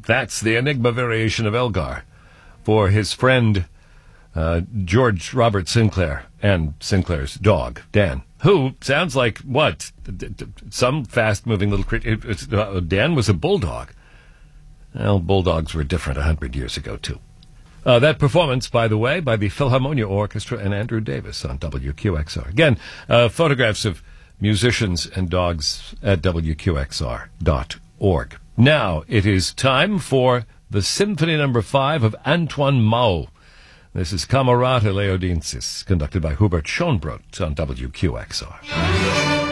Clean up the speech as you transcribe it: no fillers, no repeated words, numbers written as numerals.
That's the Enigma variation of Elgar for his friend George Robert Sinclair and Sinclair's dog, Dan, who sounds like what? Some fast-moving little creature. Dan was a bulldog. Well, bulldogs were different 100 years ago, too. That performance, by the way, by the Philharmonia Orchestra and Andrew Davis on WQXR. Again, photographs of musicians and dogs at WQXR.org. Now, it is time for the Symphony No. 5 of Antoine Mao. This is Camerata Leonensis, conducted by Hubert Schönbrot on WQXR.